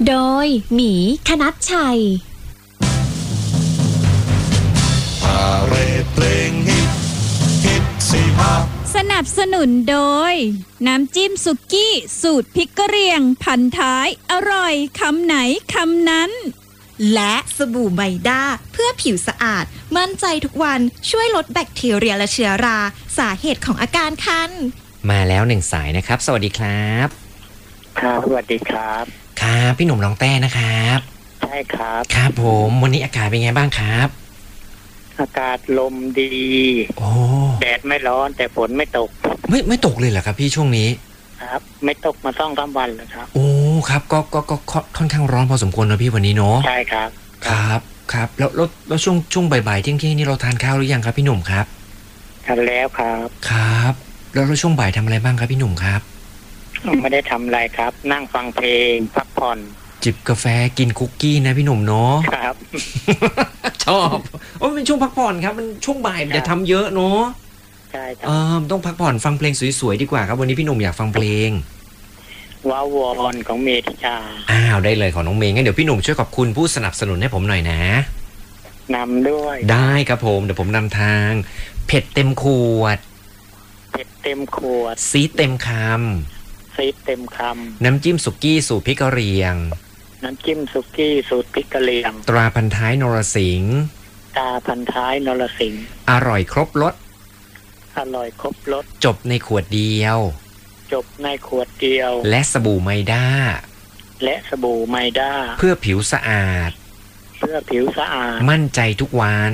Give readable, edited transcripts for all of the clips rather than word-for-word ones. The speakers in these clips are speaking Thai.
โดยหมีคณัชชัยสนับสนุนโดยน้ำจิ้มสุกี้สูตรพริกกะเหรี่ยงพันท้ายอร่อยคำไหนคำนั้นและสบู่ไมด้าเพื่อผิวสะอาดมั่นใจทุกวันช่วยลดแบคทีเรียและเชื้อราสาเหตุของอาการคันมาแล้วหนึ่งสายนะครับสวัสดีครับครับสวัสดีครับครับพี่หนุ่มน้องแต้นะครับใช่ครับครับผมวันนี้อากาศเป็นไงบ้างครับอากาศลมดีโอ้แดดไม่ร้อนแต่ฝนไม่ตกไม่ตกเลยเหรอครับพี่ช่วงนี้ครับไม่ตกมา2-3 วันแล้วครับโอ้ครับก็ค่อนข้างร้อนพอสมควรนะพี่วันนี้เนาะใช่ครับครับแล้วช่วงบ่ายๆเที่ยงนี่เราทานข้าวหรือยังครับพี่หนุ่มครับทานแล้วครับครับแล้วช่วงบ่ายทำอะไรบ้างครับพี่หนุ่มครับไม่ได้ทำอะไรครับนั่งฟังเพลงพักผ่อนจิบกาแฟกินคุกกี้นะพี่หนุ่มเนาะครับชอบมันเป็นช่วงพักผ่อนครับมันช่วงบ่ายอย่าทำเยอะเนาะใช่ครับต้องพักผ่อนฟังเพลงสวยๆดีกว่าครับวันนี้พี่หนุ่มอยากฟังเพลงว้าวอนของเมธิกาได้เลยของน้องเมย์งั้นเดี๋ยวพี่หนุ่มช่วยขอบคุณผู้สนับสนุนให้ผมหน่อยนะนำด้วยได้ครับผมเดี๋ยวผมนำทางเผ็ดเต็มขวดซีดเต็มคำน้ำจิ้มสุกี้สูตรพริกกะเหรี่ยงน้ำจิ้มสุกี้สูตรพริกกะเหรี่ยงตราพันท้ายนรสิงห์อร่อยครบรสจบในขวดเดียวและสบู่ไมด้าเพื่อผิวสะอาดมั่นใจทุกวัน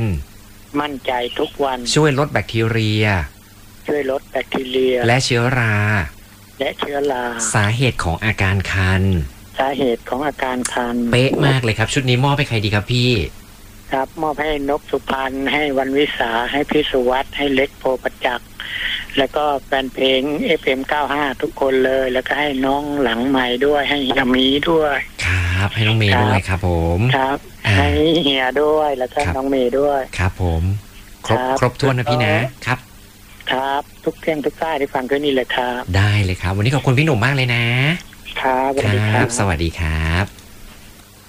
ช่วยลดแบคทีเรียและเชื้อราสาเหตุของอาการคันเป๊ะมากเลยครับชุดนี้มอบให้ใครดีครับพี่ครับมอบให้นกสุพรรณให้วันวิสาให้พี่สุวัฒน์ให้เล็กโพประจักษ์แล้วก็แฟนเพลง FM95 ทุกคนเลยแล้วก็ให้น้องหลังใหม่ด้วยให้ยามีด้วยครับให้น้องเมย์ด้วยครับผมครับให้เฮียด้วยแล้วก็น้องเมย์ด้วยครับผมครบถ้วนนะพี่นะครับทุกเพลงทุกท่าที่ฟังก็นี่เลยครับได้เลยครับวันนี้ขอบคุณพี่หนุ่มมากเลยนะครับสวัสดีครับ